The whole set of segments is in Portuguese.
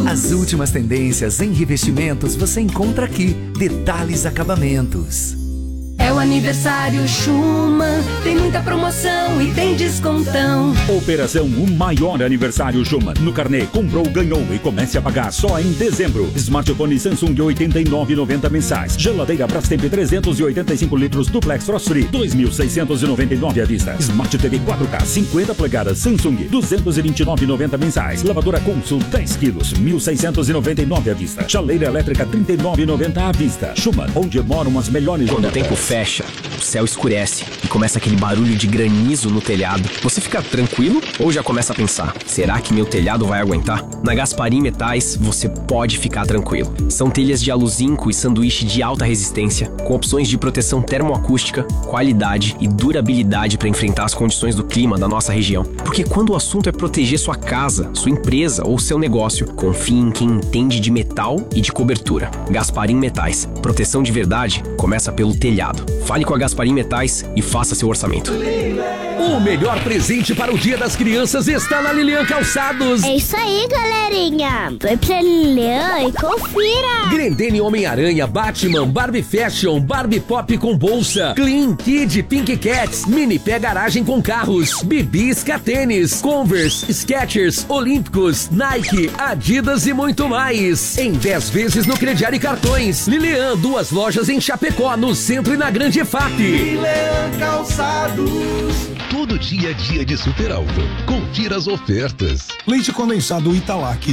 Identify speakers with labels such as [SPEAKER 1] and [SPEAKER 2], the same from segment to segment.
[SPEAKER 1] As últimas tendências em revestimentos você encontra aqui. Detalhes Acabamentos.
[SPEAKER 2] É o aniversário Schumann, tem muita promoção e tem descontão.
[SPEAKER 3] Operação O Maior Aniversário Schumann. No carnê, comprou, ganhou e comece a pagar só em dezembro. Smartphone Samsung R$ 89,90 mensais. Geladeira Brastemp 385 litros Duplex Frost Free 2.699 à vista. Smart TV 4K 50 polegadas Samsung R$ 229,90 mensais. Lavadora Consul 10 quilos 1.699 à vista. Chaleira elétrica R$ 39,90 à vista. Schumann, onde moram as melhores.
[SPEAKER 4] Quando o tempo fecha, o céu escurece e começa aquele barulho de granizo no telhado. Você fica tranquilo ou já começa a pensar, será que meu telhado vai aguentar? Na Gasparim Metais, você pode ficar tranquilo. São telhas de aluzinco e sanduíche de alta resistência, com opções de proteção termoacústica, qualidade e durabilidade para enfrentar as condições do clima da nossa região. Porque quando o assunto é proteger sua casa, sua empresa ou seu negócio, confie em quem entende de metal e de cobertura. Gasparim Metais. Proteção de verdade começa pelo telhado. Fale com a Gasparim Metais e faça seu orçamento.
[SPEAKER 5] O melhor presente para o Dia das Crianças está na Lilian Calçados.
[SPEAKER 6] É isso aí, galerinha. Vai pra Lilian e confira.
[SPEAKER 5] Grendene Homem-Aranha, Batman, Barbie Fashion, Barbie Pop com bolsa, Clean Kid, Pink Cats, Mini Pé Garagem com carros, Bibisca Tênis, Converse, Skechers, Olímpicos, Nike, Adidas e muito mais. Em 10 vezes no crediário e cartões. Lilian, 2 lojas em Chapecó, no centro e na Grande EFAP.
[SPEAKER 7] Lilian Calçados.
[SPEAKER 8] Todo dia é dia de Super Alfa. Confira as ofertas.
[SPEAKER 9] Leite condensado Italac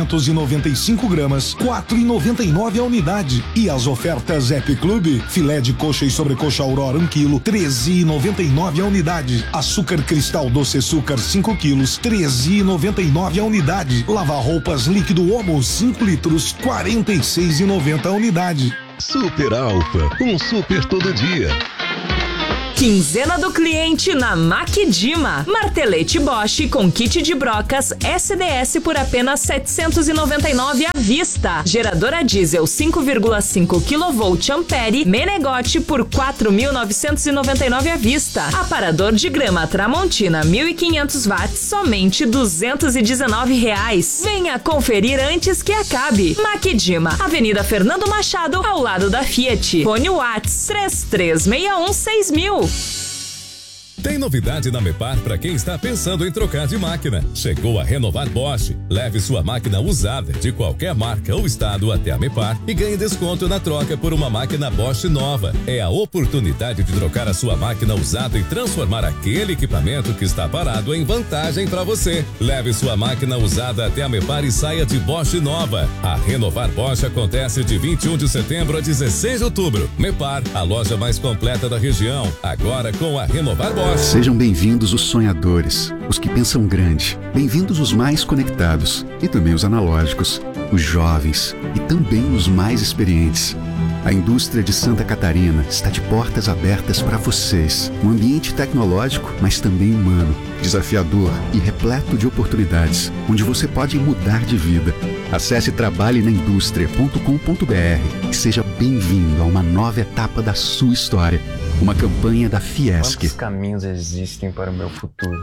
[SPEAKER 9] 395 gramas, 4,99 a unidade. E as ofertas Happy Club, filé de coxa e sobrecoxa Aurora 1 kg, 13,99 a unidade. Açúcar cristal doce açúcar 5 quilos, 13,99 a unidade. Lavar roupas líquido Omo 5 litros, 46,90 a unidade.
[SPEAKER 8] Super Alfa, um super todo dia.
[SPEAKER 10] Quinzena do cliente na Maquidima. Martelete Bosch com kit de brocas SDS por apenas R$ 799 à vista. Geradora diesel 5,5 kV Ampere Menegote por R$ 4.999 à vista. Aparador de grama Tramontina 1.500 watts somente R$ 219. Venha conferir antes que acabe. Maquidima, Avenida Fernando Machado, ao lado da Fiat. Fone Watts 33616000.
[SPEAKER 11] Tem novidade na Mepar para quem está pensando em trocar de máquina. Chegou a Renovar Bosch. Leve sua máquina usada de qualquer marca ou estado até a Mepar e ganhe desconto na troca por uma máquina Bosch nova. É a oportunidade de trocar a sua máquina usada e transformar aquele equipamento que está parado em vantagem para você. Leve sua máquina usada até a Mepar e saia de Bosch nova. A Renovar Bosch acontece de 21 de setembro a 16 de outubro. Mepar, a loja mais completa da região. Agora com a Renovar Bosch.
[SPEAKER 12] Sejam bem-vindos os sonhadores, os que pensam grande. Bem-vindos os mais conectados e também os analógicos, os jovens e também os mais experientes. A indústria de Santa Catarina está de portas abertas para vocês. Um ambiente tecnológico, mas também humano, desafiador e repleto de oportunidades, onde você pode mudar de vida. Acesse trabalhenaindustria.com.br e seja bem-vindo a uma nova etapa da sua história. Uma campanha da Fiesc.
[SPEAKER 13] Quantos caminhos existem para o meu futuro?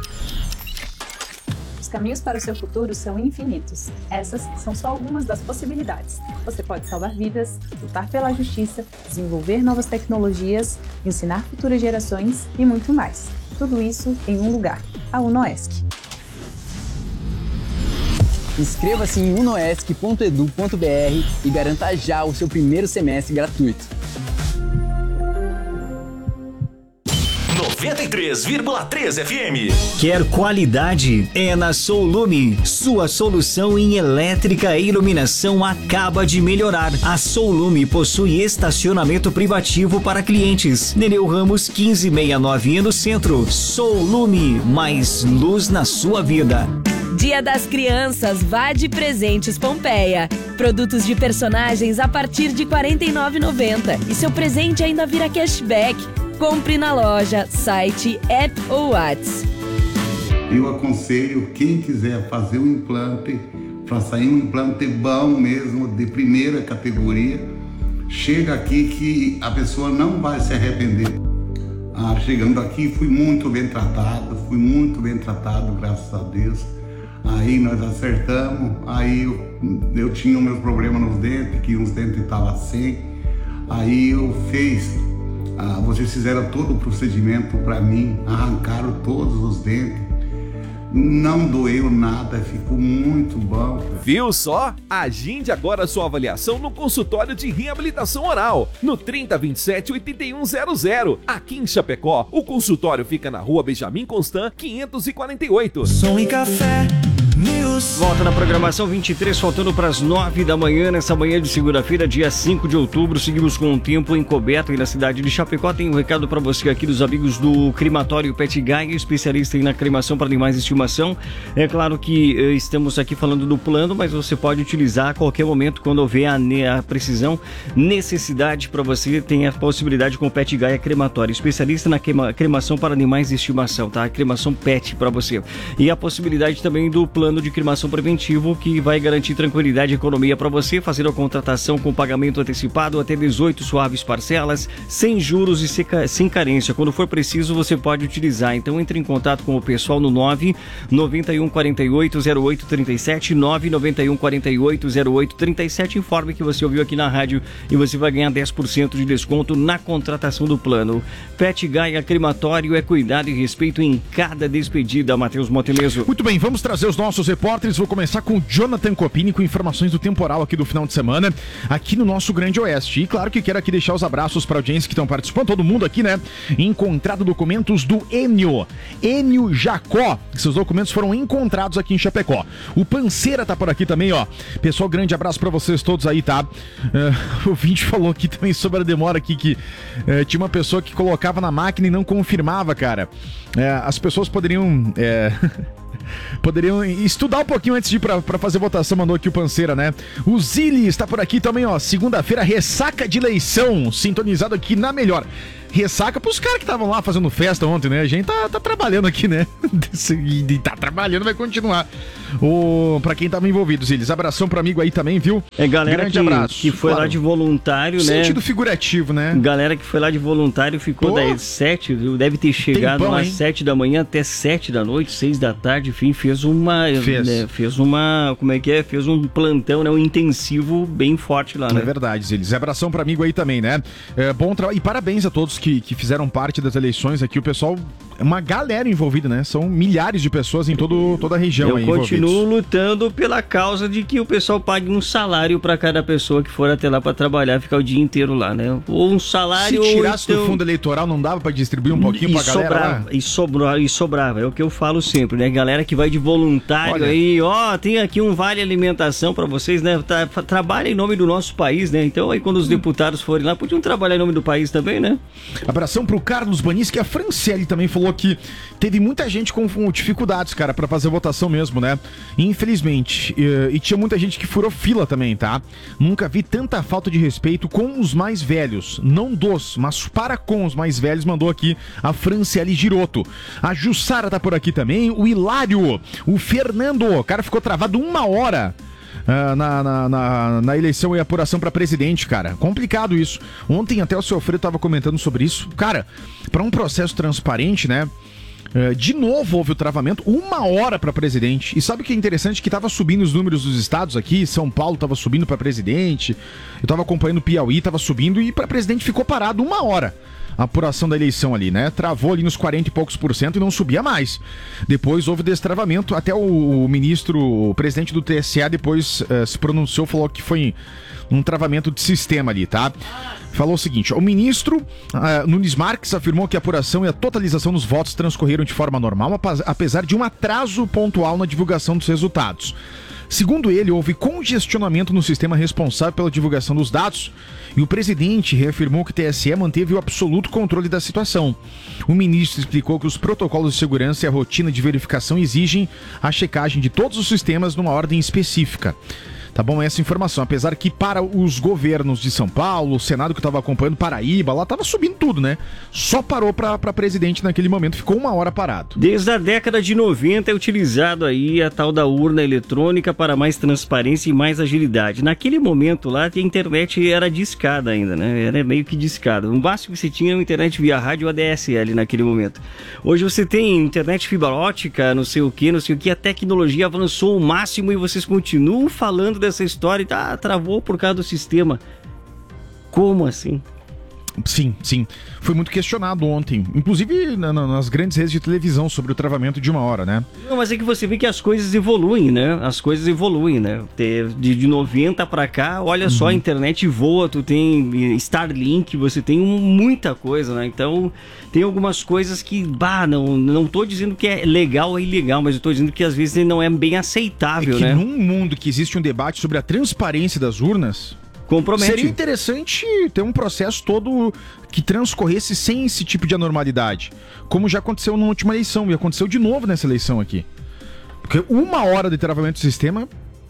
[SPEAKER 14] Os caminhos para o seu futuro são infinitos. Essas são só algumas das possibilidades. Você pode salvar vidas, lutar pela justiça, desenvolver novas tecnologias, ensinar futuras gerações e muito mais. Tudo isso em um lugar, a UNOESC.
[SPEAKER 15] Inscreva-se em unoesc.edu.br e garanta já o seu primeiro semestre gratuito.
[SPEAKER 16] 93,3 FM.
[SPEAKER 17] Quer qualidade? É na Soulume. Sua solução em elétrica e iluminação acaba de melhorar. A Soulume possui estacionamento privativo para clientes. Nereu Ramos 1569 no centro. Soulume, mais luz na sua vida.
[SPEAKER 18] Dia das Crianças, vá de Presentes Pompeia. Produtos de personagens a partir de R$ 49,90. E seu presente ainda vira cashback. Compre na loja, site, app ou WhatsApp.
[SPEAKER 19] Eu aconselho quem quiser fazer um implante, para sair um implante bom mesmo, de primeira categoria, chega aqui que a pessoa não vai se arrepender. Chegando aqui fui muito bem tratado, graças a Deus. Aí nós acertamos, aí eu tinha meus problemas nos dentes, que uns dentes estavam sem. Aí vocês fizeram todo o procedimento para mim, arrancaram todos os dentes. Não doeu nada, ficou muito bom.
[SPEAKER 20] Viu só? Agende agora sua avaliação no consultório de reabilitação oral, no 3027-8100. Aqui em Chapecó, o consultório fica na rua Benjamin Constant, 548.
[SPEAKER 17] Som e Café News. Volta na programação 23, faltando para as 9 da manhã, nessa manhã de segunda-feira, dia 5 de outubro. Seguimos com um tempo encoberto aí na cidade de Chapecó. Tem um recado para você aqui dos amigos do Crematório Pet Gaia, especialista na cremação para animais de estimação. É claro que estamos aqui falando do plano, mas você pode utilizar a qualquer momento, quando houver a precisão, necessidade para você, tem a possibilidade com o Pet Gaia Crematório, especialista na cremação para animais de estimação, tá? A cremação pet para você. E a possibilidade também do plano de cremação preventivo, que vai garantir tranquilidade e economia para você, fazer a contratação com pagamento antecipado até 18 suaves parcelas, sem juros e sem carência. Quando for preciso, você pode utilizar. Então entre em contato com o pessoal no 991480837, 991480837. Informe que você ouviu aqui na rádio e você vai ganhar 10% de desconto na contratação do plano. Pet Gaia Crematório é cuidado e respeito em cada despedida. Matheus Montemeso.
[SPEAKER 21] Muito bem, vamos trazer os nossos repórteres. Vou começar com o Jonathan Copini com informações do temporal aqui do final de semana, aqui no nosso Grande Oeste. E claro que quero aqui deixar os abraços para a audiência que estão participando, todo mundo aqui, né? Encontrado documentos do Enio Jacó. Seus documentos foram encontrados aqui em Chapecó. O Panceira tá por aqui também, ó. Pessoal, grande abraço para vocês todos aí, tá? O Vinte falou aqui também sobre a demora aqui, que tinha uma pessoa que colocava na máquina e não confirmava, cara. As pessoas poderiam estudar um pouquinho antes de ir pra fazer votação, mandou aqui o Panceira, né? O Zili está por aqui também, ó. Segunda-feira, ressaca de eleição, sintonizado aqui na melhor. Ressaca pros caras que estavam lá fazendo festa ontem, né? A gente tá trabalhando aqui, né? E tá trabalhando, vai continuar. Pra quem tava envolvido, Zilis. Abração pro amigo aí também, viu?
[SPEAKER 17] Galera grande abraço. Que foi lá de voluntário, né?
[SPEAKER 21] Sentido figurativo, né?
[SPEAKER 17] Galera que foi lá de voluntário ficou das 7, deve ter chegado às 7 da manhã até 7 da noite, 6 da tarde, enfim, fez uma, como é que é? Fez um plantão, né? Um intensivo bem forte lá, né?
[SPEAKER 21] É verdade, Zilis. Abração pro amigo aí também, né? Bom trabalho. E parabéns a todos que fizeram parte das eleições aqui. O pessoal, uma galera envolvida, né? São milhares de pessoas em toda a região aí envolvidas.
[SPEAKER 17] Eu continuo lutando pela causa de que o pessoal pague um salário para cada pessoa que for até lá para trabalhar, ficar o dia inteiro lá, né? Ou um salário...
[SPEAKER 21] Se tirasse do fundo eleitoral, não dava para distribuir um pouquinho pra galera lá?
[SPEAKER 17] E sobrava, é o que eu falo sempre, né? Galera que vai de voluntário aí, tem aqui um vale alimentação para vocês, né? Trabalha em nome do nosso país, né? Então aí quando os deputados forem lá, podiam trabalhar em nome do país também, né?
[SPEAKER 21] Abração pro Carlos Banis, que a Franciele também falou que teve muita gente com dificuldades, cara, pra fazer votação mesmo, né? Infelizmente. E tinha muita gente que furou fila também, tá? Nunca vi tanta falta de respeito com os mais velhos. Não mas para com os mais velhos, mandou aqui a Franciele Giroto. A Jussara tá por aqui também. O Hilário. O Fernando. O cara ficou travado 1 hora. Na eleição e apuração pra presidente, cara. Complicado isso. Ontem até o seu Alfredo tava comentando sobre isso. Cara, pra um processo transparente, né? De novo houve o travamento, 1 hora pra presidente. E sabe o que é interessante? Que tava subindo os números dos estados aqui. São Paulo tava subindo pra presidente. Eu tava acompanhando o Piauí, tava subindo. E pra presidente ficou parado 1 hora. A apuração da eleição ali, né? Travou ali nos 40 e poucos % e não subia mais. Depois houve destravamento. Até o presidente do TSE depois se pronunciou, falou que foi um travamento de sistema ali, tá? Falou o seguinte: o ministro Nunes Marques afirmou que a apuração e a totalização dos votos transcorreram de forma normal, apesar de um atraso pontual na divulgação dos resultados. Segundo ele, houve congestionamento no sistema responsável pela divulgação dos dados e o presidente reafirmou que o TSE manteve o absoluto controle da situação. O ministro explicou que os protocolos de segurança e a rotina de verificação exigem a checagem de todos os sistemas numa ordem específica. Tá bom? Essa informação. Apesar que para os governos de São Paulo, o Senado que eu tava acompanhando, Paraíba, lá tava subindo tudo, né? Só parou pra presidente naquele momento, ficou 1 hora parado.
[SPEAKER 1] Desde a década de 90 é utilizado aí a tal da urna eletrônica para mais transparência e mais agilidade. Naquele momento lá, a internet era discada ainda, né? Era meio que discada. O máximo que você tinha era internet via rádio ADSL naquele momento. Hoje você tem internet fibra ótica, não sei o que, a tecnologia avançou ao máximo e vocês continuam falando dessa história e travou por causa do sistema. Como assim?
[SPEAKER 21] Sim. Foi muito questionado ontem, inclusive nas grandes redes de televisão, sobre o travamento de 1 hora, né?
[SPEAKER 1] Não, mas é que você vê que as coisas evoluem, né? De 90 pra cá, olha só, a internet voa, tu tem Starlink, você tem muita coisa, né? Então, tem algumas coisas que, não tô dizendo que é legal ou ilegal, mas eu tô dizendo que às vezes não é bem aceitável, né?
[SPEAKER 21] Num mundo que existe um debate sobre a transparência das urnas, compromete. Seria interessante ter um processo todo que transcorresse sem esse tipo de anormalidade, como já aconteceu na última eleição e aconteceu de novo nessa eleição aqui. Porque 1 hora de travamento do sistema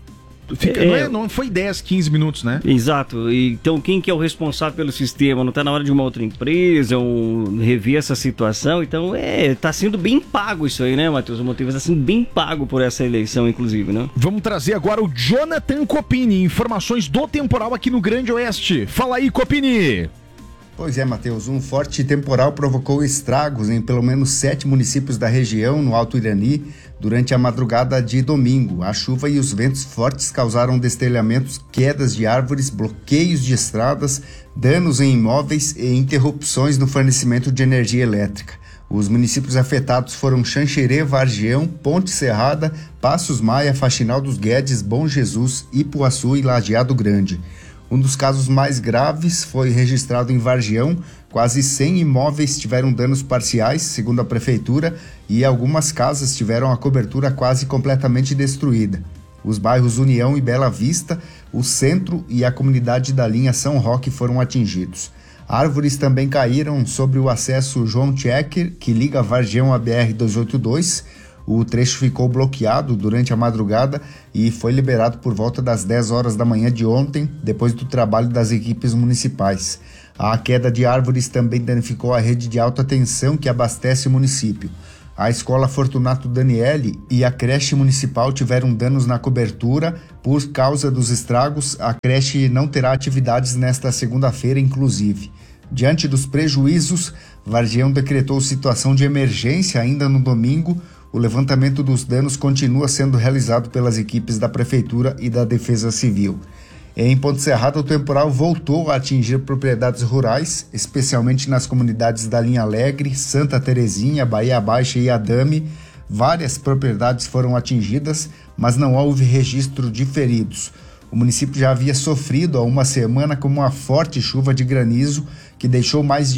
[SPEAKER 21] não foi 10, 15 minutos, né?
[SPEAKER 1] Exato. Então quem que é o responsável pelo sistema? Não está na hora de uma outra empresa rever essa situação? Então tá sendo bem pago isso aí, né, Matheus? O motivo está sendo bem pago por essa eleição, inclusive, né?
[SPEAKER 21] Vamos trazer agora o Jonathan Copini, informações do temporal aqui no Grande Oeste. Fala aí, Copini!
[SPEAKER 22] Pois é, Matheus, um forte temporal provocou estragos em pelo menos 7 municípios da região, no Alto Irani, durante a madrugada de domingo. A chuva e os ventos fortes causaram destelhamentos, quedas de árvores, bloqueios de estradas, danos em imóveis e interrupções no fornecimento de energia elétrica. Os municípios afetados foram Xanxerê, Vargião, Ponte Serrada, Passos Maia, Faxinal dos Guedes, Bom Jesus, Ipuaçu e Lajeado Grande. Um dos casos mais graves foi registrado em Vargião. Quase 100 imóveis tiveram danos parciais, segundo a prefeitura, e algumas casas tiveram a cobertura quase completamente destruída. Os bairros União e Bela Vista, o centro e a comunidade da linha São Roque foram atingidos. Árvores também caíram sobre o acesso João Tchecker, que liga Vargião à BR-282. O trecho ficou bloqueado durante a madrugada e foi liberado por volta das 10 horas da manhã de ontem, depois do trabalho das equipes municipais. A queda de árvores também danificou a rede de alta tensão que abastece o município. A escola Fortunato Daniele e a creche municipal tiveram danos na cobertura. Por causa dos estragos, a creche não terá atividades nesta segunda-feira, inclusive. Diante dos prejuízos, Vargião decretou situação de emergência ainda no domingo. O levantamento dos danos continua sendo realizado pelas equipes da Prefeitura e da Defesa Civil. Em Ponte Serrada, o temporal voltou a atingir propriedades rurais, especialmente nas comunidades da Linha Alegre, Santa Terezinha, Bahia Baixa e Adame. Várias propriedades foram atingidas, mas não houve registro de feridos. O município já havia sofrido há uma semana com uma forte chuva de granizo que deixou mais de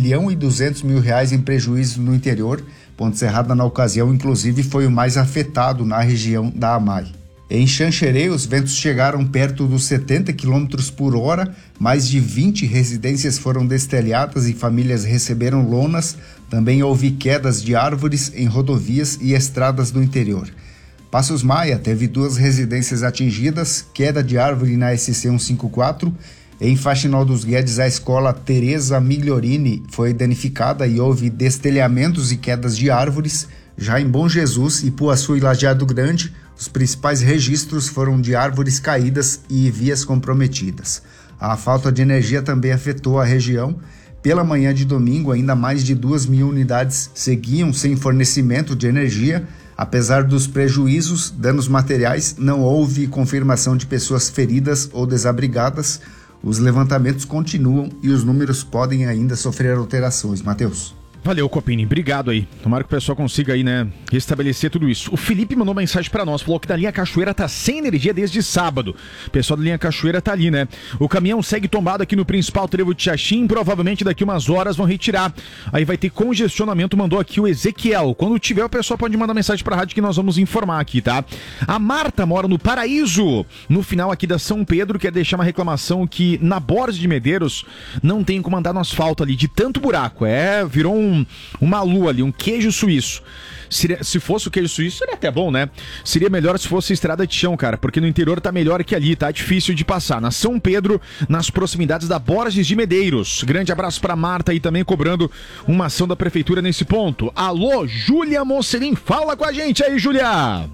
[SPEAKER 22] R$1.200.000 em prejuízo no interior. Ponte Serrada, na ocasião, inclusive, foi o mais afetado na região da AMAI. Em Xanxerê, os ventos chegaram perto dos 70 km por hora, mais de 20 residências foram destelhadas e famílias receberam lonas. Também houve quedas de árvores em rodovias e estradas do interior. Passos Maia teve 2 residências atingidas, queda de árvore na SC 154. Em Faxinal dos Guedes, a escola Teresa Migliorini foi danificada e houve destelhamentos e quedas de árvores. Já em Bom Jesus, Ipuaçu e Lajeado Grande, os principais registros foram de árvores caídas e vias comprometidas. A falta de energia também afetou a região. Pela manhã de domingo, ainda mais de 2.000 unidades seguiam sem fornecimento de energia. Apesar dos prejuízos, danos materiais, não houve confirmação de pessoas feridas ou desabrigadas. Os levantamentos continuam e os números podem ainda sofrer alterações. Matheus.
[SPEAKER 21] Valeu, Copini. Obrigado aí. Tomara que o pessoal consiga aí, né, restabelecer tudo isso. O Felipe mandou mensagem pra nós, falou que da linha Cachoeira tá sem energia desde sábado. O pessoal da linha Cachoeira tá ali, né? O caminhão segue tombado aqui no principal trevo de Xaxim, provavelmente daqui umas horas vão retirar. Aí vai ter congestionamento, mandou aqui o Ezequiel. Quando tiver, o pessoal pode mandar mensagem pra rádio que nós vamos informar aqui, tá? A Marta mora no Paraíso, no final aqui da São Pedro, quer deixar uma reclamação que na Borges de Medeiros não tem como andar no asfalto ali, de tanto buraco. Virou uma lua ali, um queijo suíço. Se fosse o queijo suíço, seria até bom, né? Seria melhor se fosse estrada de chão, cara, porque no interior tá melhor que ali, tá difícil de passar. Na São Pedro, nas proximidades da Borges de Medeiros. Grande abraço pra Marta aí também cobrando uma ação da prefeitura nesse ponto. Alô, Júlia Mocelin, fala com a gente aí, Júlia!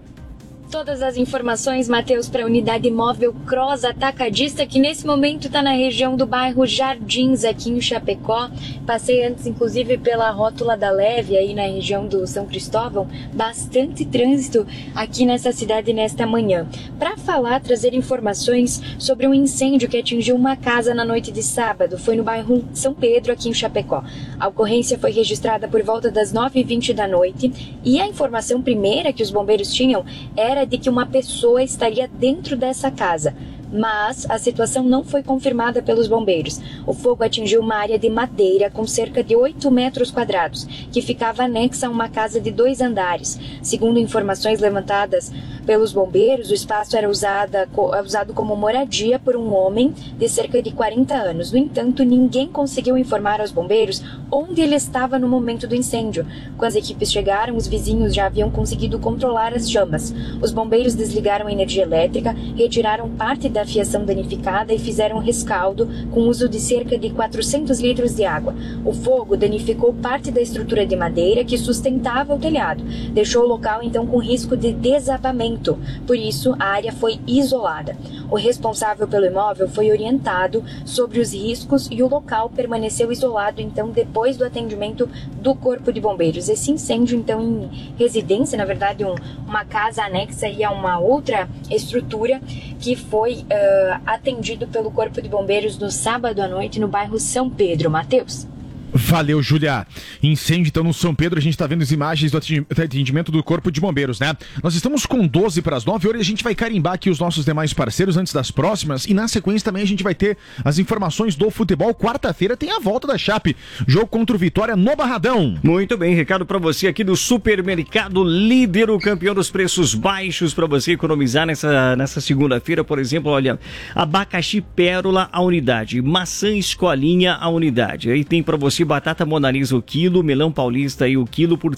[SPEAKER 2] Todas as informações, Matheus, para a unidade móvel Cross Atacadista, que nesse momento está na região do bairro Jardins, aqui em Chapecó. Passei antes, inclusive, pela rótula da Leve, aí na região do São Cristóvão. Bastante trânsito aqui nessa cidade nesta manhã. Para trazer informações sobre um incêndio que atingiu uma casa na noite de sábado. Foi no bairro São Pedro, aqui em Chapecó. A ocorrência foi registrada por volta das 9h20 da noite e a informação primeira que os bombeiros tinham era de que uma pessoa estaria dentro dessa casa, mas a situação não foi confirmada pelos bombeiros. O fogo atingiu uma área de madeira com cerca de 8 metros quadrados, que ficava anexa a uma casa de 2 andares. Segundo informações levantadas pelos bombeiros, o espaço era usado como moradia por um homem de cerca de 40 anos. No entanto, ninguém conseguiu informar aos bombeiros onde ele estava no momento do incêndio. Quando as equipes chegaram, os vizinhos já haviam conseguido controlar as chamas. Os bombeiros desligaram a energia elétrica, retiraram parte da fiação danificada e fizeram rescaldo com o uso de cerca de 400 litros de água. O fogo danificou parte da estrutura de madeira que sustentava o telhado, deixou o local então com risco de desabamento. Por isso, a área foi isolada. O responsável pelo imóvel foi orientado sobre os riscos e o local permaneceu isolado então depois do atendimento do Corpo de Bombeiros. Esse incêndio então em residência, na verdade uma casa anexa a uma outra estrutura que foi atendido pelo Corpo de Bombeiros no sábado à noite no bairro São Pedro. Matheus.
[SPEAKER 21] Valeu, Júlia. Incêndio, então, no São Pedro. A gente tá vendo as imagens do atendimento do Corpo de Bombeiros, né? Nós estamos com 12 para as 9. Hoje a gente vai carimbar aqui os nossos demais parceiros antes das próximas. E na sequência também a gente vai ter as informações do futebol. Quarta-feira tem a volta da Chape. Jogo contra o Vitória no Barradão.
[SPEAKER 1] Muito bem, recado para você aqui do Supermercado Líder, o campeão dos preços baixos, para você economizar nessa segunda-feira. Por exemplo, olha, abacaxi Pérola a unidade, maçã Escolinha a unidade. Aí tem para você batata Mona Lisa o quilo, melão paulista aí o quilo por R$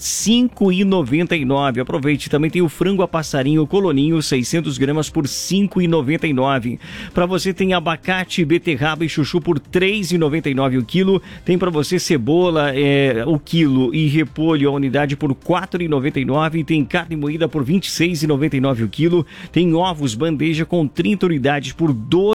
[SPEAKER 1] 5,99. Aproveite, também tem o frango a passarinho Coloninho, 600 gramas por R$ 5,99. Para você tem abacate, beterraba e chuchu por R$ 3,99 o quilo. Tem para você cebola o quilo e repolho a unidade por R$ 4,99. Tem carne moída por R$ 26,99 o quilo. Tem ovos bandeja com 30 unidades por R$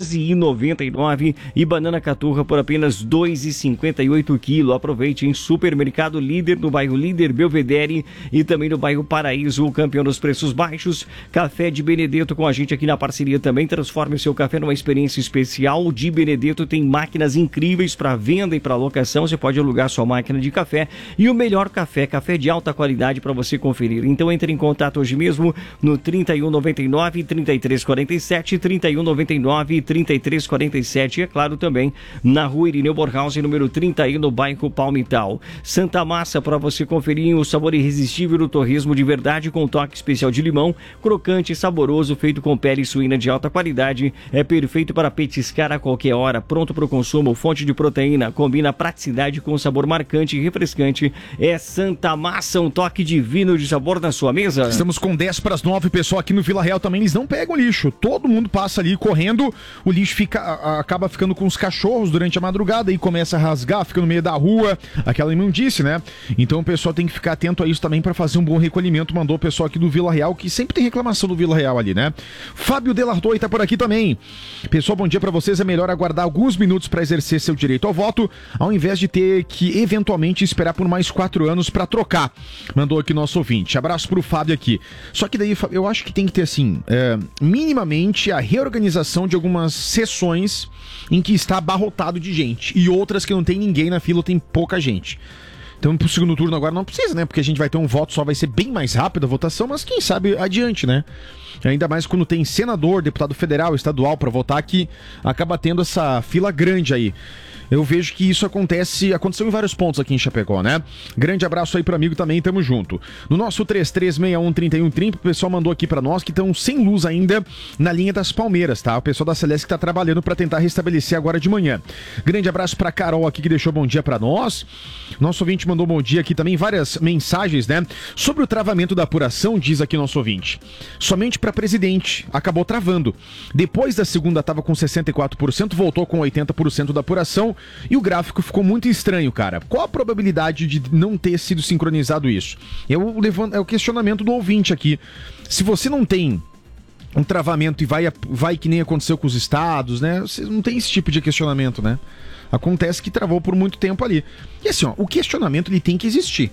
[SPEAKER 1] 12,99 e banana caturra por apenas R$ 2,58 o quilo. Aproveite em Supermercado Líder, no bairro Líder Belvedere e também no bairro Paraíso, o campeão dos preços baixos. Café de Benedetto com a gente aqui na parceria também. Transforme o seu café numa experiência especial. O de Benedetto tem máquinas incríveis para venda e para locação. Você pode alugar sua máquina de café e o melhor café de alta qualidade para você conferir. Então entre em contato hoje mesmo no 3199 3347, 3199 3347 e é claro também na rua Irineu Borghausen, número 31, no bairro Palmital. Santa Massa, para você conferir o sabor irresistível do torresmo de verdade com toque especial de limão, crocante e saboroso, feito com pele suína de alta qualidade, é perfeito para petiscar a qualquer hora, pronto para o consumo, fonte de proteína, combina praticidade com sabor marcante e refrescante. É Santa Massa, um toque divino de sabor na sua mesa.
[SPEAKER 21] Estamos com 10 para as 9, pessoal, aqui no Vila Real também eles não pegam lixo, todo mundo passa ali correndo, o lixo acaba ficando com os cachorros durante a madrugada e começa a rasgar, fica no meio da rua, aquela imundície, né? Então o pessoal tem que ficar atento a isso também para fazer um bom recolhimento. Mandou o pessoal aqui do Vila Real, que sempre tem reclamação do Vila Real ali, né? Fábio Delardoi tá por aqui também. Pessoal, bom dia para vocês. É melhor aguardar alguns minutos para exercer seu direito ao voto, ao invés de ter que eventualmente esperar por mais 4 anos para trocar. Mandou aqui nosso ouvinte. Abraço pro Fábio aqui. Só que daí eu acho que tem que ter assim, minimamente a reorganização de algumas sessões em que está abarrotado de gente e outras que não tem ninguém na fila, tem pouca gente. Então pro segundo turno agora não precisa, né? Porque a gente vai ter um voto só, vai ser bem mais rápido a votação, mas quem sabe adiante, né? Ainda mais quando tem senador, deputado federal, estadual para votar, que acaba tendo essa fila grande aí. Eu vejo que isso aconteceu em vários pontos aqui em Chapecó, né? Grande abraço aí pro amigo também, tamo junto. No nosso 3361-3130, o pessoal mandou aqui pra nós que estão sem luz ainda na linha das Palmeiras, tá? O pessoal da Celeste que tá trabalhando pra tentar restabelecer agora de manhã. Grande abraço pra Carol aqui que deixou bom dia pra nós. Nosso ouvinte mandou bom dia aqui também, várias mensagens, né? Sobre o travamento da apuração, diz aqui nosso ouvinte. Somente pra presidente, acabou travando. Depois da segunda tava com 64%, voltou com 80% da apuração. E o gráfico ficou muito estranho, cara. Qual a probabilidade de não ter sido sincronizado isso? É o questionamento do ouvinte aqui. Se você não tem um travamento e vai que nem aconteceu com os estados, né? Você não tem esse tipo de questionamento, né? Acontece que travou por muito tempo ali. E assim, ó, o questionamento ele tem que existir,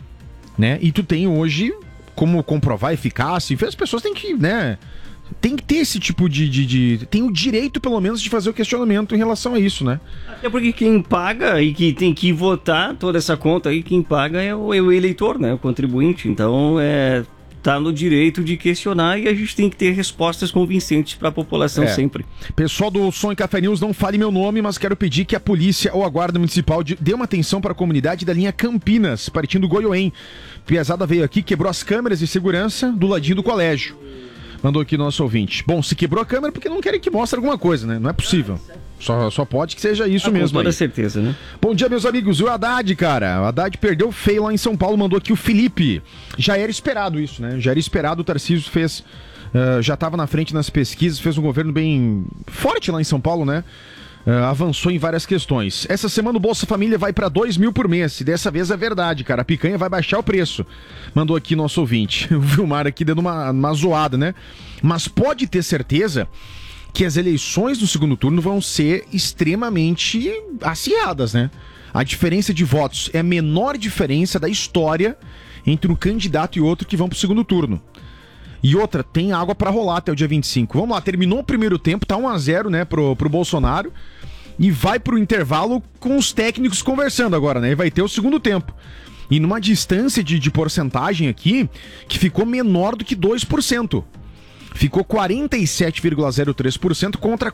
[SPEAKER 21] né? E tu tem hoje como comprovar a eficácia. E as pessoas têm que, né? Tem que ter esse tipo tem o direito, pelo menos, de fazer o questionamento em relação a isso, né?
[SPEAKER 1] Até porque quem paga e que tem que votar toda essa conta aí, quem paga é o eleitor, né? O contribuinte. Então, tá no direito de questionar e a gente tem que ter respostas convincentes para a população sempre. Pessoal do Som e Café News, não fale meu nome, mas quero pedir que a polícia ou a guarda municipal dê uma atenção para a comunidade da linha Campinas, partindo do Goiôem. Piazada veio aqui, quebrou as câmeras de segurança do ladinho do colégio. Mandou aqui nosso ouvinte. Bom, se quebrou a câmera porque não querem que mostre alguma coisa, né? Não é possível. Só pode que seja isso mesmo. Com toda certeza, né? Bom dia, meus amigos. O Haddad, cara. O Haddad perdeu feio lá em São Paulo. Mandou aqui o Felipe. Já era esperado isso, né? Já era esperado. O Tarcísio fez... já estava na frente nas pesquisas. Fez um governo bem forte lá em São Paulo, né? Avançou em várias questões. Essa semana o Bolsa Família vai para 2 mil por mês. E dessa vez é verdade, cara. A picanha vai baixar o preço. Mandou aqui nosso ouvinte. O Vilmar aqui dando uma zoada, né? Mas pode ter certeza que as eleições do segundo turno vão ser extremamente acirradas, né? A diferença de votos é a menor diferença da história entre um candidato e outro que vão pro segundo turno. E outra, tem água pra rolar até o dia 25. Vamos lá, terminou o primeiro tempo, tá 1-0, né, pro Bolsonaro. E vai pro intervalo com os técnicos conversando agora, né? E vai ter o segundo tempo. E numa distância de porcentagem aqui, que ficou menor do que 2%. Ficou 47,03% contra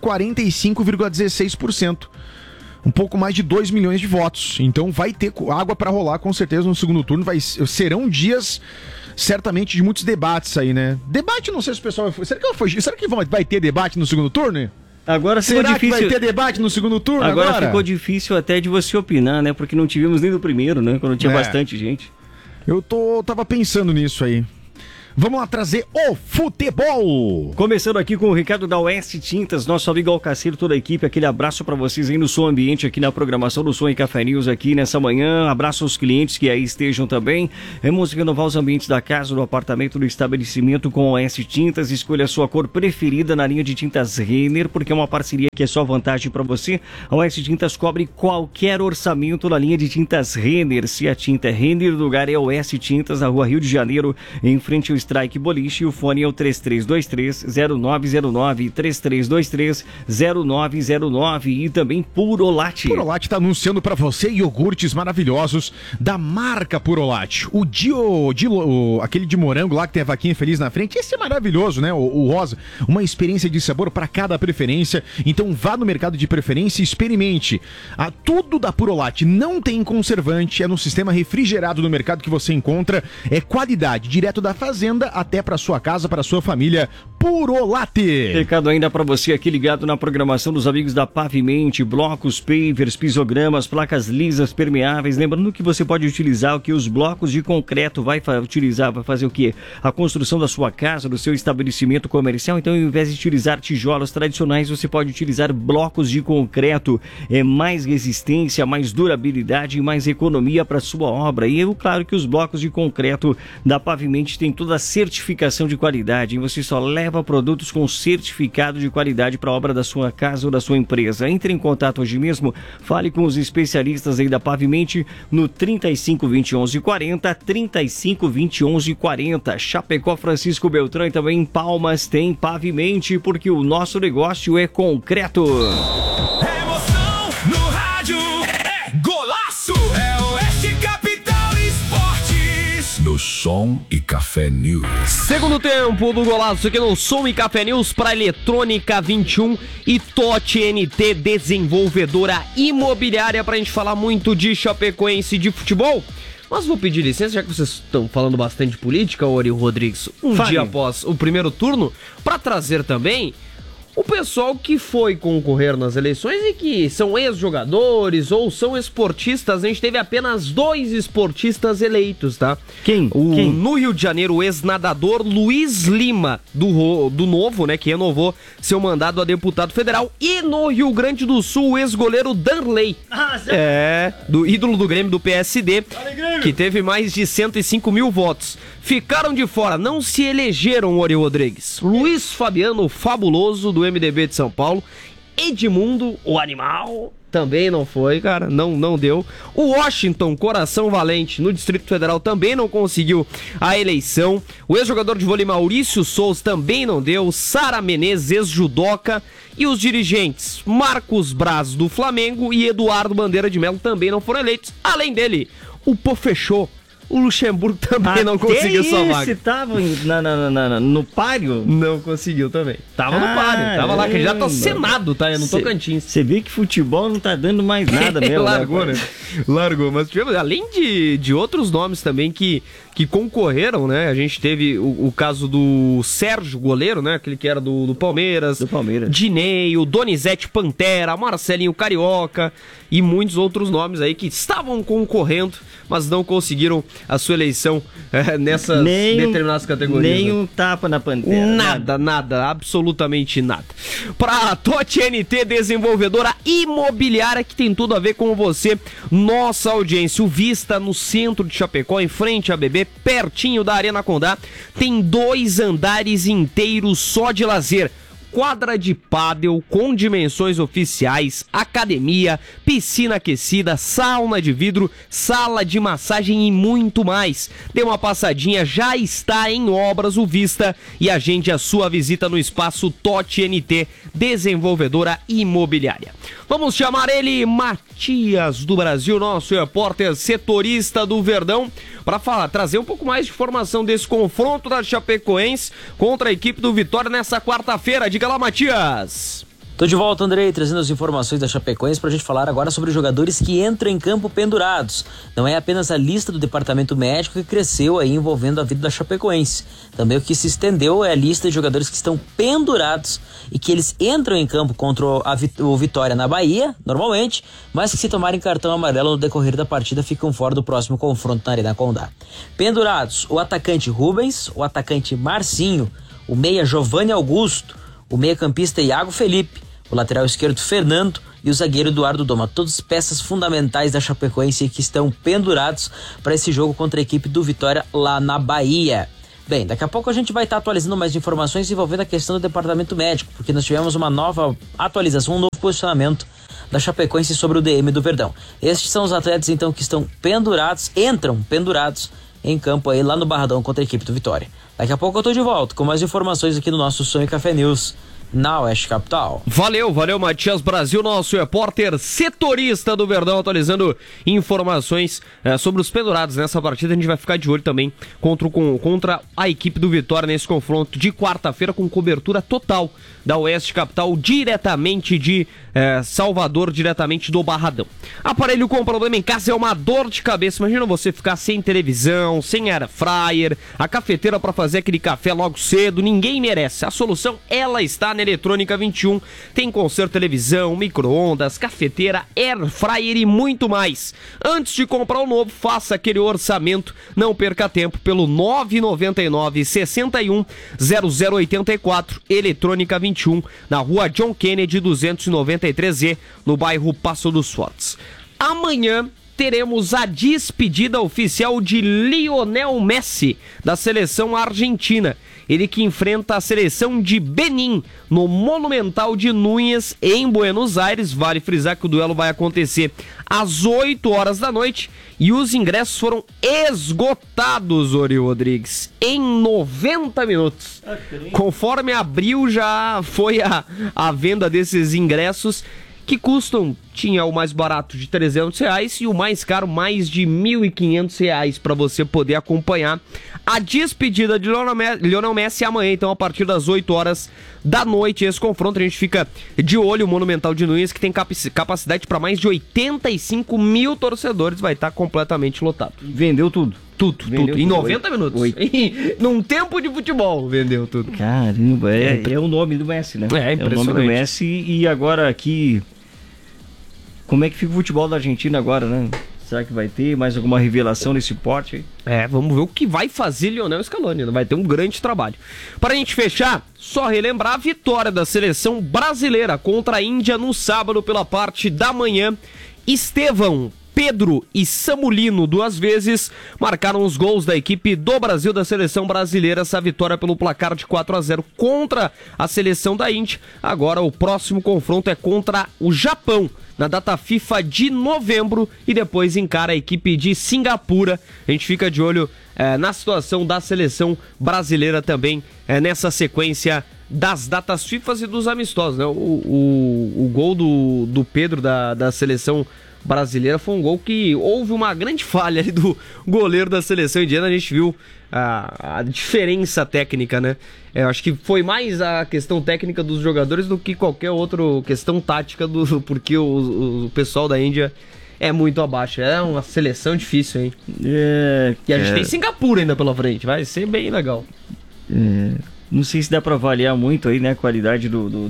[SPEAKER 1] 45,16%. Um pouco mais de 2 milhões de votos. Então vai ter água para rolar com certeza no segundo turno. Serão dias certamente de muitos debates aí, né? Debate, não sei se o pessoal... Será que vai ter debate no segundo turno? Agora ficou difícil. Que vai ter debate no segundo turno agora? Ficou difícil até de você opinar, né? Porque não tivemos nem no primeiro, né? Quando tinha bastante gente. Tava pensando nisso aí. Vamos lá trazer o futebol! Começando aqui com o recado da Oeste Tintas, nosso amigo Alcaceiro, toda a equipe, aquele abraço pra vocês aí no Som Ambiente, aqui na programação do Som e Café News aqui nessa manhã, abraço aos clientes que aí estejam também. Vamos renovar os ambientes da casa, do apartamento, do estabelecimento com a Oeste Tintas, escolha a sua cor preferida na linha de tintas Renner, porque é uma parceria que é só vantagem pra você. A Oeste Tintas cobre qualquer orçamento na linha de tintas Renner. Se a tinta é Renner, o lugar é Oeste Tintas, na rua Rio de Janeiro, em frente ao Strike Boliche. O fone é o 3323-0909, 3323-0909 e também Purolate. Purolate está anunciando para você iogurtes maravilhosos da marca Purolate. O aquele de morango lá que tem a vaquinha feliz na frente, esse é maravilhoso, né? O rosa, uma experiência de sabor para cada preferência. Então vá no mercado de preferência e experimente. Tudo da Purolate não tem conservante, é no sistema refrigerado do mercado que você encontra, é qualidade direto da fazenda até para sua casa, para sua família. Purolate. Recado ainda para você aqui ligado na programação dos amigos da Pavimente, blocos, pavers, pisogramas, placas lisas, permeáveis. Lembrando que você pode utilizar o que os blocos de concreto vai fazer o quê? A construção da sua casa, do seu estabelecimento comercial. Então, ao invés de utilizar tijolos tradicionais, você pode utilizar blocos de concreto. É mais resistência, mais durabilidade e mais economia para sua obra. E é claro que os blocos de concreto da Pavimente têm toda a certificação de qualidade. E você só leva produtos com certificado de qualidade para a obra da sua casa ou da sua empresa. Entre em contato hoje mesmo, fale com os especialistas aí da Pavimente no 3520-1140, 3520-1140. Chapecó, Francisco Beltrão e também em Palmas tem Pavimente, porque o nosso negócio é concreto.
[SPEAKER 7] Emoção no rádio é golaço, é Oeste Capital Esportes.
[SPEAKER 8] No
[SPEAKER 3] Som e Café News.
[SPEAKER 4] Segundo tempo do golaço aqui no Som e Café News para Eletrônica 21 e TOT NT, desenvolvedora imobiliária, pra gente falar muito de Chapecoense de futebol. Mas vou pedir licença, já que vocês estão falando bastante de política, Ori Rodrigues, dia após o primeiro turno, para trazer também o pessoal que foi concorrer nas eleições e que são ex-jogadores ou são esportistas. A gente teve apenas 2 esportistas eleitos, tá?
[SPEAKER 1] Quem?
[SPEAKER 4] No Rio de Janeiro, o ex-nadador Luiz Lima, do Novo, né? Que renovou seu mandato a deputado federal. E no Rio Grande do Sul, o ex-goleiro Danley. Do ídolo do Grêmio, do PSD, que teve mais de 105 mil votos. Ficaram de fora, não se elegeram, Ori Rodrigues. Luiz Fabiano, fabuloso, do MDB de São Paulo. Edmundo, o animal, também não foi, cara, não deu. O Washington, coração valente, no Distrito Federal, também não conseguiu a eleição. O ex-jogador de vôlei Maurício Souza também não deu. Sara Menezes, ex-judoca. E os dirigentes Marcos Braz, do Flamengo, e Eduardo Bandeira de Melo também não foram eleitos. Além dele, o Pofechô, o Luxemburgo também não conseguiu sua vaga.
[SPEAKER 1] Esse tava no páreo?
[SPEAKER 4] Não conseguiu também. Tava no páreo, tava lá, que ele já tá Senado, tá? No Tocantins.
[SPEAKER 1] Você vê que futebol não tá dando mais nada mesmo.
[SPEAKER 4] Largou, né? Largou, mas tivemos, além de outros nomes também que concorreram, né? A gente teve o caso do Sérgio, goleiro, né? Aquele que era do Palmeiras.
[SPEAKER 1] Do Palmeiras.
[SPEAKER 4] Dinei, o Donizete Pantera, Marcelinho Carioca e muitos outros nomes aí que estavam concorrendo, mas não conseguiram a sua eleição nessas determinadas categorias.
[SPEAKER 1] Nem tapa na Pantera.
[SPEAKER 4] Nada, absolutamente nada. Pra TOT NT, desenvolvedora imobiliária, que tem tudo a ver com você, nossa audiência. O Vista, no centro de Chapecó, em frente à BB, pertinho da Arena Condá, tem 2 andares inteiros só de lazer. Quadra de pádel com dimensões oficiais, academia, piscina aquecida, sauna de vidro, sala de massagem e muito mais. Dê uma passadinha, já está em obras o Vista, e agende a sua visita no espaço TOT NT, desenvolvedora imobiliária. Vamos chamar ele, Matias do Brasil, nosso repórter setorista do Verdão, para trazer um pouco mais de informação desse confronto da Chapecoense contra a equipe do Vitória nessa quarta-feira. Diga lá, Matias.
[SPEAKER 23] Tô de volta, Andrei, trazendo as informações da Chapecoense pra gente falar agora sobre jogadores que entram em campo pendurados. Não é apenas a lista do departamento médico que cresceu aí envolvendo a vida da Chapecoense. Também o que se estendeu é a lista de jogadores que estão pendurados e que eles entram em campo contra o Vitória na Bahia, normalmente, mas que se tomarem cartão amarelo no decorrer da partida ficam fora do próximo confronto na Arena Condá. Pendurados, o atacante Rubens, o atacante Marcinho, o meia Giovanni Augusto, o meia-campista Iago Felipe, o lateral esquerdo Fernando e o zagueiro Eduardo Doma. Todas peças fundamentais da Chapecoense que estão pendurados para esse jogo contra a equipe do Vitória lá na Bahia. Bem, daqui a pouco a gente vai estar atualizando mais informações envolvendo a questão do departamento médico, porque nós tivemos uma nova atualização, um novo posicionamento da Chapecoense sobre o DM do Verdão. Estes são os atletas então que estão entram pendurados em campo aí lá no Barradão contra a equipe do Vitória. Daqui a pouco eu tô de volta com mais informações aqui no nosso Som e Café News na Oeste Capital.
[SPEAKER 4] Valeu, Matias Brasil, nosso repórter setorista do Verdão, atualizando informações sobre os pendurados nessa partida. A gente vai ficar de olho também contra a equipe do Vitória nesse confronto de quarta-feira, com cobertura total da Oeste Capital, diretamente de Salvador, diretamente do Barradão. Aparelho com problema em casa é uma dor de cabeça. Imagina você ficar sem televisão, sem air fryer, a cafeteira para fazer aquele café logo cedo. Ninguém merece. A solução, ela está na Eletrônica 21. Tem conserto, televisão, micro-ondas, cafeteira, air fryer e muito mais. Antes de comprar o novo, faça aquele orçamento. Não perca tempo pelo 999 61 0084. Eletrônica 21, na rua John Kennedy 293E, no bairro Passo dos Fortes. Amanhã teremos a despedida oficial de Lionel Messi, da seleção argentina. Ele que enfrenta a seleção de Benin no Monumental de Núñez, em Buenos Aires. Vale frisar que o duelo vai acontecer às 8 horas da noite e os ingressos foram esgotados, Ori Rodrigues, em 90 minutos. Conforme abriu, já foi a venda desses ingressos. que custam, tinha o mais barato de R$300 e o mais caro mais de R$1.500 para você poder acompanhar a despedida de Lionel Messi amanhã, então a partir das 8 horas da noite. Esse confronto a gente fica de olho. O Monumental de Nunes, que tem capacidade para mais de 85 mil torcedores, vai estar completamente lotado.
[SPEAKER 1] Vendeu tudo.
[SPEAKER 4] Tudo. Em 90 minutos. Num tempo de futebol, vendeu tudo.
[SPEAKER 1] Caramba, é o nome do Messi, né?
[SPEAKER 4] É impressionante.
[SPEAKER 1] É o nome do Messi. E agora aqui, como é que fica o futebol da Argentina agora, né? Será que vai ter mais alguma revelação nesse porte?
[SPEAKER 4] Vamos ver o que vai fazer Lionel Scaloni. Vai ter um grande trabalho. Para a gente fechar, só relembrar a vitória da seleção brasileira contra a Índia no sábado pela parte da manhã. Estevão, Pedro e Samulino, 2 vezes, marcaram os gols da equipe do Brasil, da seleção brasileira. Essa vitória pelo placar de 4-0 contra a seleção da Índia. Agora o próximo confronto é contra o Japão, na data FIFA de novembro, e depois encara a equipe de Singapura. A gente fica de olho na situação da seleção brasileira também, nessa sequência das datas FIFA e dos amistosos, né? O gol do Pedro da seleção brasileira foi um gol que houve uma grande falha ali do goleiro da seleção indiana. A gente viu a diferença técnica, né? Eu acho que foi mais a questão técnica dos jogadores do que qualquer outra questão tática, porque o pessoal da Índia é muito abaixo. É uma seleção difícil, hein? E a gente tem Singapura ainda pela frente, vai ser bem legal.
[SPEAKER 1] Não sei se dá para avaliar muito aí, né, a qualidade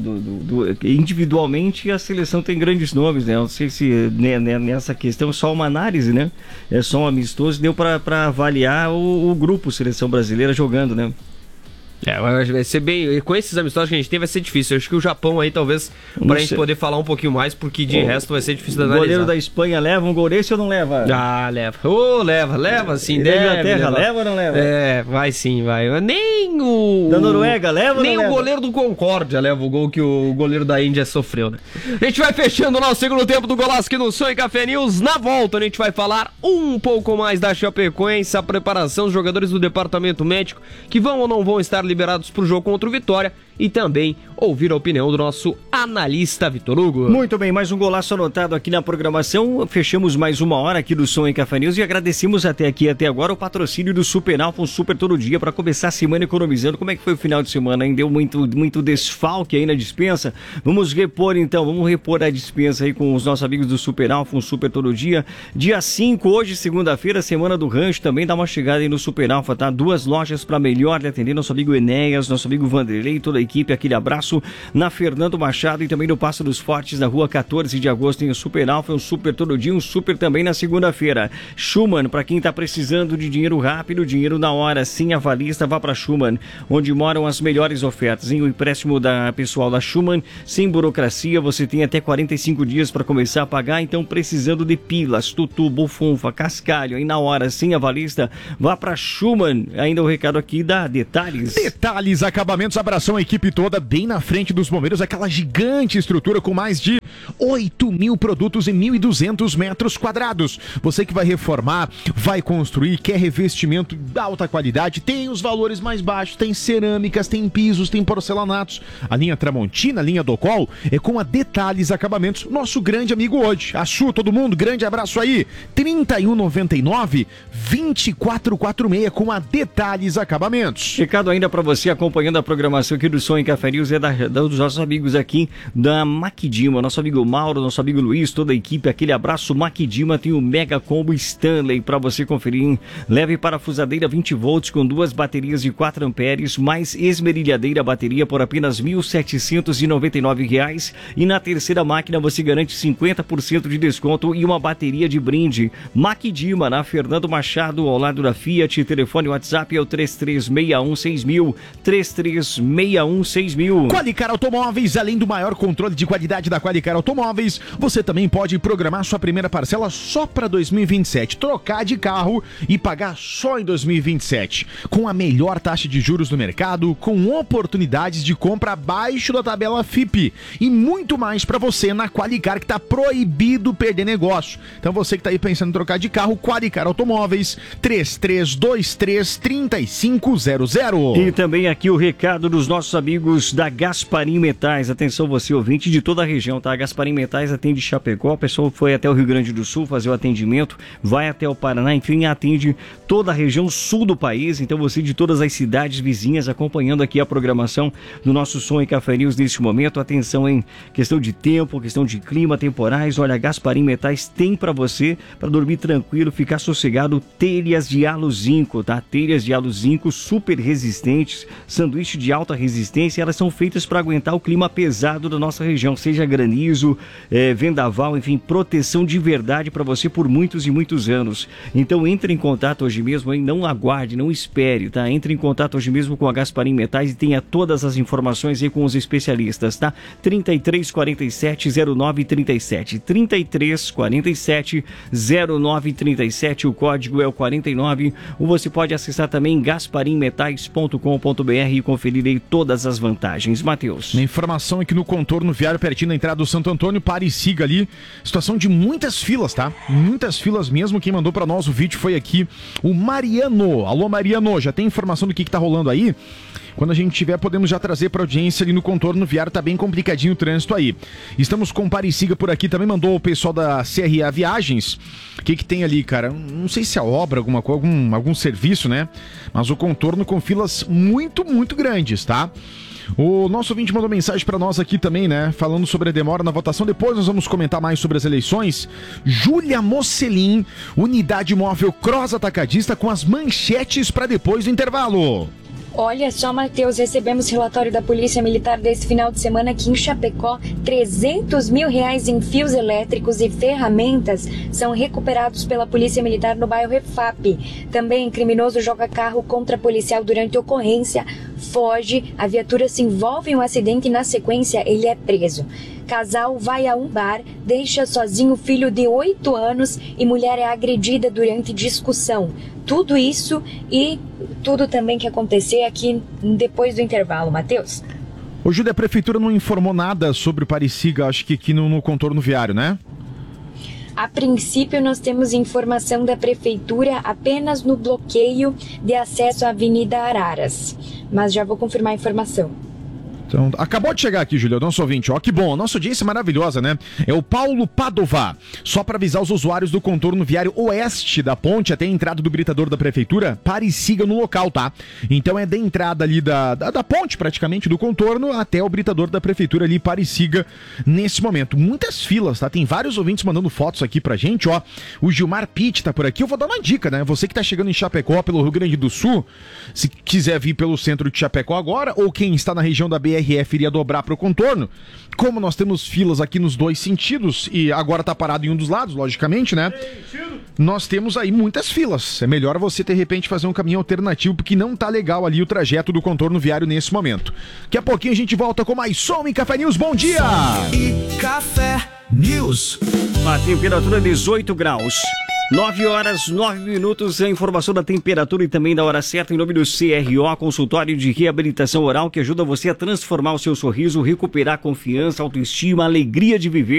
[SPEAKER 1] individualmente a seleção tem grandes nomes, né? Não sei se nessa questão é só uma análise, né? É só um amistoso, deu para avaliar o grupo seleção brasileira jogando, né?
[SPEAKER 4] Vai ser bem. Com esses amistosos que a gente tem, vai ser difícil. Eu acho que o Japão aí, talvez, pra gente poder falar um pouquinho mais, porque de resto vai ser difícil de analisar.
[SPEAKER 1] O goleiro da Espanha leva um gol desse ou não leva?
[SPEAKER 4] Leva. Leva sim.
[SPEAKER 1] Da Inglaterra leva ou não leva?
[SPEAKER 4] Vai sim, vai. Nem o.
[SPEAKER 1] Da Noruega leva ou não leva?
[SPEAKER 4] Nem o goleiro do Concórdia leva o gol que o goleiro da Índia sofreu, né? A gente vai fechando o nosso segundo tempo do Golaço aqui no Som e Café News. Na volta, a gente vai falar um pouco mais da Chapecoense, a preparação, os jogadores do departamento médico que vão ou não vão estar liberados pro jogo contra o Vitória, e também ouvir a opinião do nosso analista Vitor Hugo.
[SPEAKER 1] Muito bem, mais um golaço anotado aqui na programação. Fechamos mais uma hora aqui do Som em Café News e agradecemos até agora o patrocínio do Super Alfa, um super todo dia para começar a semana economizando. Como é que foi o final de semana, hein? Deu muito desfalque aí na dispensa. Vamos repor a dispensa aí com os nossos amigos do Super Alfa, um super todo dia. Dia 5, hoje, segunda-feira, semana do rancho, também dá uma chegada aí no Super Alfa, tá? 2 lojas para melhor lhe atender, nosso amigo Enéas, nosso amigo Vanderlei, toda a equipe, aquele abraço na Fernando Machado e também no Passo dos Fortes, na rua 14 de agosto, tem o Super Alfa, um super todo dia, um super também na segunda-feira. Schumann, para quem tá precisando de dinheiro rápido, dinheiro na hora, sim, avalista, vá para Schumann, onde moram as melhores ofertas, hein? O empréstimo da pessoal da Schumann, sem burocracia, você tem até 45 dias para começar a pagar, então precisando de pilas, tutu, bufunfa, cascalho, aí na hora, sim, avalista, vá para Schumann. Ainda o recado aqui da Detalhes.
[SPEAKER 21] Detalhes, acabamentos, abração a equipe toda, bem na frente dos bombeiros, aquela gigante estrutura com mais de 8.000 produtos em 1.200 metros quadrados. Você que vai reformar, vai construir, quer revestimento de alta qualidade, tem os valores mais baixos, tem cerâmicas, tem pisos, tem porcelanatos. A linha Tramontina, a linha Docol, é com a Detalhes Acabamentos, nosso grande amigo hoje. A sua, todo mundo, grande abraço aí. 3199-2446 com a Detalhes Acabamentos.
[SPEAKER 1] Recado ainda para você acompanhando a programação aqui do Som em Café News, é dos nossos amigos aqui da Maquidima, nosso amigo Mauro, nosso amigo Luiz, toda a equipe, aquele abraço. Maquidima tem o Mega Combo Stanley para você conferir, hein? Leve parafusadeira 20 volts com 2 baterias de 4 amperes, mais esmerilhadeira bateria por apenas R$ 1.799, e na terceira máquina você garante 50% de desconto e uma bateria de brinde. Maquidima, na Fernando Machado, ao lado da Fiat. Telefone WhatsApp é o 33616000, 33616000.
[SPEAKER 21] Qualicar Automóveis, além do maior controle de qualidade da Qualicar Automóveis, você também pode programar sua primeira parcela só para 2027, trocar de carro e pagar só em 2027, com a melhor taxa de juros do mercado, com oportunidades de compra abaixo da tabela FIPE e muito mais para você na Qualicar, que tá proibido perder negócio. Então você que tá aí pensando em trocar de carro, Qualicar Automóveis, 3323-3500.
[SPEAKER 1] E também aqui o recado dos nossos amigos da Gasparim Metais. Atenção você, ouvinte de toda a região, tá? A Gasparim Metais atende Chapecó, a pessoa foi até o Rio Grande do Sul fazer o atendimento, vai até o Paraná, enfim, atende toda a região sul do país. Então você de todas as cidades vizinhas acompanhando aqui a programação do nosso Som e Café News neste momento. Atenção em questão de tempo, questão de clima, temporais. Olha, Gasparim Metais tem para você, para dormir tranquilo, ficar sossegado, telhas de Alu Zinco, tá? Telhas de Alu Zinco super resistentes, sanduíche de alta resistência, elas são feitas para aguentar o clima pesado da nossa região, seja granizo, vendaval, enfim, proteção de verdade para você por muitos e muitos anos. Então entre em contato hoje mesmo, hein? Não aguarde, não espere, tá? Entre em contato hoje mesmo com a Gasparim Metais e tenha todas as informações aí com os especialistas, tá? 3347-0937, 3347-0937, o código é o 49, ou você pode acessar também gasparimmetais.com.br e conferir aí todas as vantagens. Matheus.
[SPEAKER 21] A informação é que no contorno viário pertinho da entrada do Santo Antônio, pare e siga ali, situação de muitas filas, tá? Muitas filas mesmo. Quem mandou pra nós o vídeo foi aqui o Mariano. Alô, Mariano, já tem informação do que tá rolando aí? Quando a gente tiver, podemos já trazer para audiência ali no contorno viário, tá bem complicadinho o trânsito aí. Estamos com Parisiga por aqui, também mandou o pessoal da CRA Viagens. O que tem ali, cara? Não sei se é obra, alguma coisa, algum serviço, né? Mas o contorno com filas muito, muito grandes, tá? O nosso ouvinte mandou mensagem para nós aqui também, né? Falando sobre a demora na votação. Depois nós vamos comentar mais sobre as eleições. Júlia Mocelin, unidade móvel Cross Atacadista, com as manchetes para depois do intervalo.
[SPEAKER 2] Olha só, Matheus, recebemos relatório da Polícia Militar desse final de semana aqui em Chapecó. R$300 mil em fios elétricos e ferramentas são recuperados pela Polícia Militar no bairro Refap. Também criminoso joga carro contra policial durante ocorrência, foge, a viatura se envolve em um acidente e na sequência ele é preso. Casal vai a um bar, deixa sozinho filho de 8 anos e mulher é agredida durante discussão. Tudo isso e tudo também que acontecer aqui depois do intervalo, Matheus.
[SPEAKER 21] Ô, Júlia, a prefeitura não informou nada sobre Parisiga, acho que aqui no contorno viário, né?
[SPEAKER 2] A princípio, nós temos informação da prefeitura apenas no bloqueio de acesso à Avenida Araras. Mas já vou confirmar a informação.
[SPEAKER 21] Então, acabou de chegar aqui, Júlio, nosso ouvinte, ó, que bom, nossa audiência é maravilhosa, né? É o Paulo Padová, só para avisar os usuários do contorno viário oeste da ponte até a entrada do britador da prefeitura, pare e siga no local, tá? Então é da entrada ali da ponte, praticamente, do contorno, até o britador da prefeitura ali, pare e siga nesse momento. Muitas filas, tá? Tem vários ouvintes mandando fotos aqui pra gente, ó. O Gilmar Pitt tá por aqui, eu vou dar uma dica, né? Você que tá chegando em Chapecó, pelo Rio Grande do Sul, se quiser vir pelo centro de Chapecó agora, ou quem está na região da BRF iria dobrar para o contorno, como nós temos filas aqui nos dois sentidos e agora tá parado em um dos lados, logicamente, né? Nós temos aí muitas filas. É melhor você, de repente, fazer um caminho alternativo, porque não tá legal ali o trajeto do contorno viário nesse momento. Daqui a pouquinho a gente volta com mais Som e Café News. Bom dia!
[SPEAKER 17] Som e Café News.
[SPEAKER 1] A temperatura 18 graus. 9 horas, 9 minutos, a informação da temperatura e também da hora certa em nome do CRO, consultório de reabilitação oral que ajuda você a transformar o seu sorriso, recuperar a confiança, autoestima, a alegria de viver.